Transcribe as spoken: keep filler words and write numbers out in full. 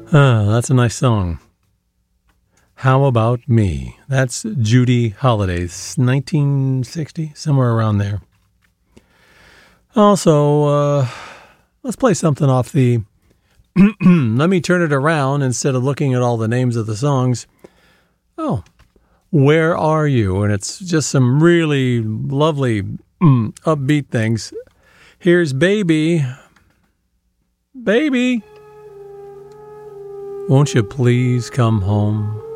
Ah, that's a nice song. How About Me? That's Judy Holliday, nineteen sixty, somewhere around there. Also, uh, let's play something off the Let Me Turn It Around instead of looking at all the names of the songs. Oh, Where Are You? And it's just some really lovely mm, upbeat things. Here's Baby. Baby, won't you please come home?